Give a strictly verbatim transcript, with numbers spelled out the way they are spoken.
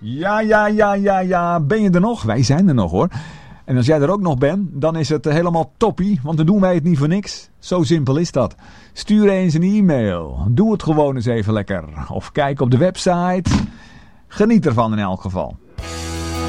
Ja, ja, ja, ja, ja. Ben je er nog? Wij zijn er nog hoor. En als jij er ook nog bent, dan is het helemaal toppie. Want dan doen wij het niet voor niks. Zo simpel is dat. Stuur eens een e-mail. Doe het gewoon eens even lekker. Of kijk op de website. Geniet ervan in elk geval.